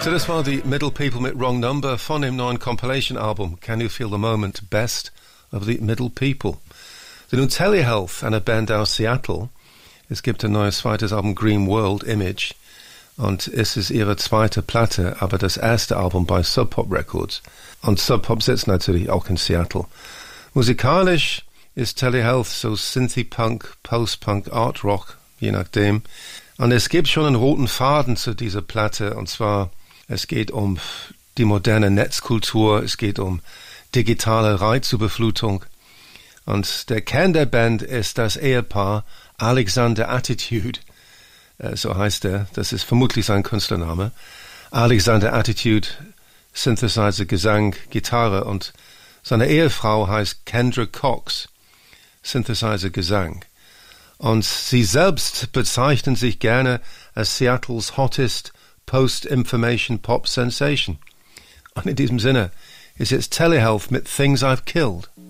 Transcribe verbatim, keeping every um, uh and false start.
So das war die Middle People mit Wrong Number von dem neuen Compilation-Album Can You Feel the Moment? Best of the Middle People. So nun Telehealth, eine Band aus Seattle. Es gibt ein neues zweites Album, Green World Image. Und es ist ihre zweite Platte, aber das erste Album bei Sub Pop Records. Und Sub Pop sitzt natürlich auch in Seattle. Musikalisch ist Telehealth so Synthy-Punk, Post-Punk, Art-Rock, je nachdem. Und es gibt schon einen roten Faden zu dieser Platte, und zwar, es geht um die moderne Netzkultur, es geht um digitale Reizüberflutung. Und der Kern der Band ist das Ehepaar Alexander Attitude, äh, so heißt er, das ist vermutlich sein Künstlername. Alexander Attitude, Synthesizer, Gesang, Gitarre, und seine Ehefrau heißt Kendra Cox, Synthesizer, Gesang. Und sie selbst bezeichnen sich gerne als Seattles hottest Post-Information Pop Sensation. Und in diesem Sinne ist jetzt Telehealth mit Things I've Killed.